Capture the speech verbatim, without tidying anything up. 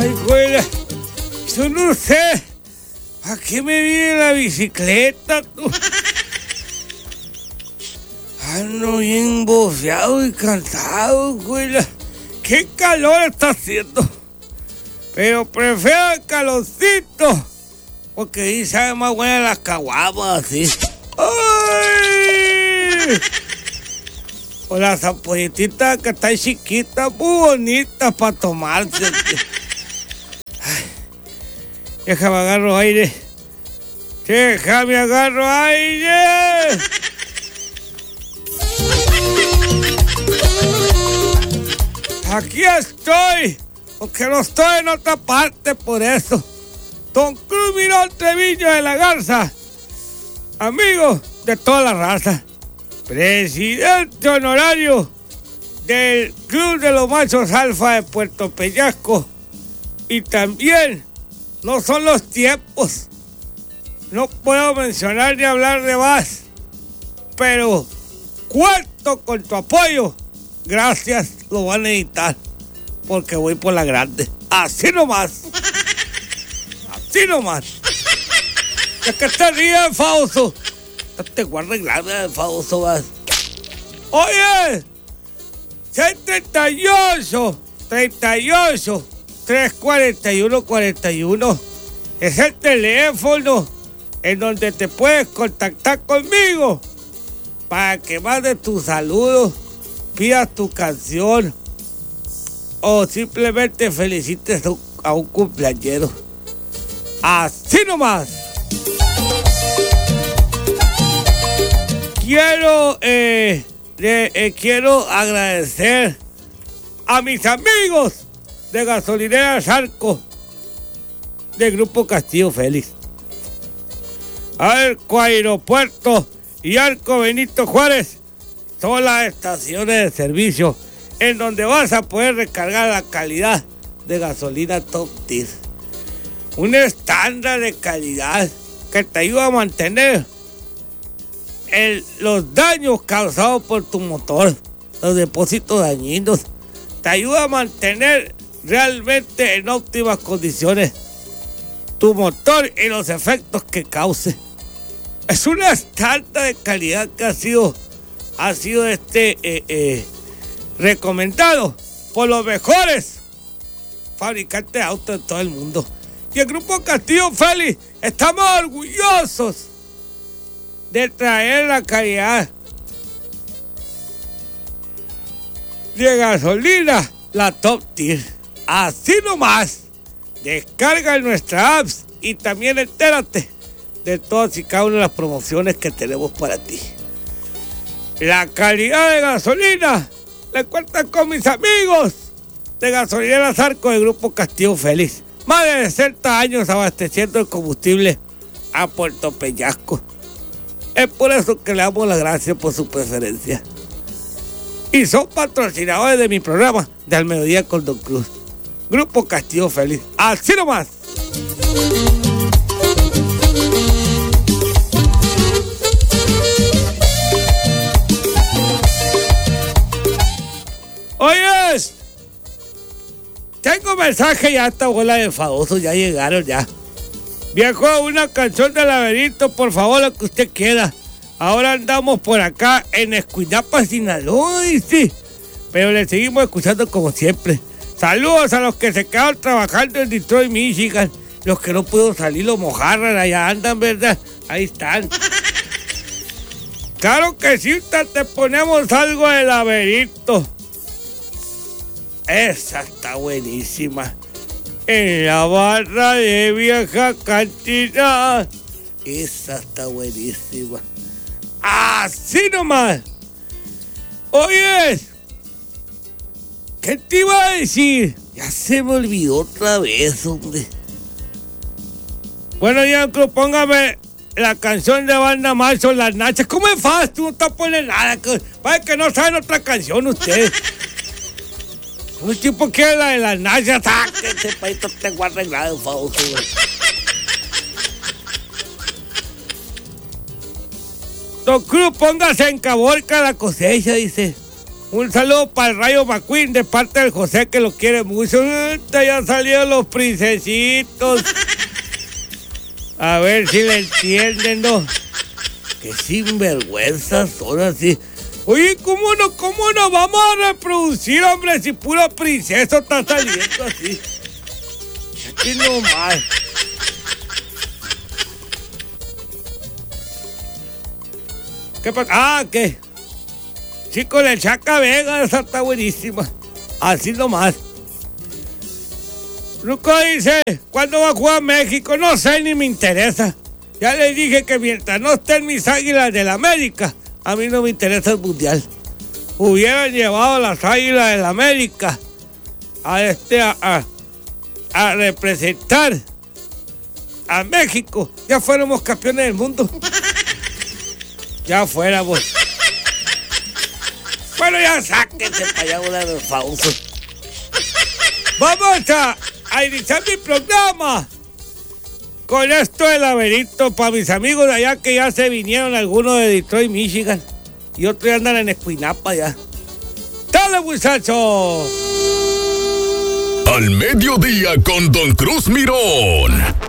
Ay, güey, yo no sé. ¿A qué me viene la bicicleta, tú? Ando bien bofeado y cansado, güey. Qué calor está haciendo. Pero prefiero el calorcito. Porque ahí sabe más buena las caguamas, así. ¡Ay! O las ampolletitas que están chiquitas, muy bonitas para tomarse. Ay, déjame agarro aire. Déjame agarro aire. Aquí estoy, porque no estoy en otra parte por eso. Don Cruz Mirón Treviño de la Garza, amigo de toda la raza, presidente honorario del Club de los Machos Alfa de Puerto Peñasco. Y también no son los tiempos, no puedo mencionar ni hablar de más, pero cuento con tu apoyo. Gracias, lo van a necesitar, porque voy por la grande. Así nomás. Así nomás. Es que te ríes, Fausto. No te guardes grande, Fausto, vas. Oye, seis treinta y ocho, treinta y ocho, tres cuarenta y uno, cuarenta y uno. Es el teléfono en donde te puedes contactar conmigo para que mandes tus saludos, pidas tu canción o simplemente felicites a un cumpleañero. Así nomás. Quiero, eh, de, eh, quiero agradecer a mis amigos de Gasolineras Arco, del Grupo Castillo Félix, Arco Aeropuerto y Arco Benito Juárez. Son las estaciones de servicio en donde vas a poder recargar la calidad de gasolina Top Tier. Un estándar de calidad que te ayuda a mantener el, los daños causados por tu motor, los depósitos dañinos. Te ayuda a mantener realmente en óptimas condiciones tu motor y los efectos que cause. Es un estándar de calidad que ha sido, ha sido este eh, eh, recomendado por los mejores fabricantes de autos de todo el mundo. Y el Grupo Castillo Félix estamos orgullosos de traer la calidad de gasolina, la Top Tier. Así nomás. Descarga nuestra apps y también entérate de todas y cada una de las promociones que tenemos para ti. La calidad de gasolina la cuentan con mis amigos de Gasolineras Arco del Grupo Castillo Félix. Más de sesenta años abasteciendo el combustible a Puerto Peñasco. Es por eso que le damos las gracias por su preferencia. Y son patrocinadores de mi programa de Al Mediodía con Don Cruz. Grupo Castillo Félix. Así nomás. Oyes, tengo mensaje ya, esta bola de famosos ya llegaron ya. Viejo, una canción de Laberinto, por favor, lo que usted quiera. Ahora andamos por acá en Escuinapa, Sinaloa, dice. Pero le seguimos escuchando como siempre. Saludos a los que se quedaron trabajando en Detroit, Michigan. Los que no pudo salir, los mojarras, allá andan, ¿verdad? Ahí están. Claro que sí, te ponemos algo de Laberinto. Esa está buenísima. En la barra de vieja cantina. Esa está buenísima. Así nomás. Oye, ¿qué te iba a decir? Ya se me olvidó otra vez, hombre. Bueno, Yanko, póngame la canción de Banda Macho, Las Nachas. ¿Cómo es fácil? Tú no te pones nada. Vaya que no saben otra canción ustedes. Un tipo que es la de Las Nachas. ¡Ah, que ese país no tengo arreglado, Fausto! Don Cruz, póngase en caborca la cosecha, dice. Un saludo para el Rayo McQueen de parte del José, que lo quiere mucho. Ya salieron los princesitos. A ver si le entienden, ¿no? Qué sinvergüenzas son así. Oye, ¿cómo no, cómo no vamos a reproducir, hombre, si pura princesa está saliendo así? Aquí nomás. ¿Qué pasa? Ah, ¿qué? Sí, con el Chaca Vega, esa está buenísima. Así nomás. Luco dice, ¿cuándo va a jugar México? No sé, ni me interesa. Ya les dije que mientras no estén mis Águilas del América, a mí no me interesa el mundial. Hubieran llevado las Águilas del América a este a, a, a representar a México. Ya fuéramos campeones del mundo. Ya fuéramos. Bueno, ya sáquense para allá una de los famosos. Vamos a, a iniciar mi programa con esto del laberinto para mis amigos de allá que ya se vinieron, algunos de Detroit, Michigan, y otros ya andan en Escuinapa ya. ¡Dale, muchachos! Al mediodía con Don Cruz Mirón.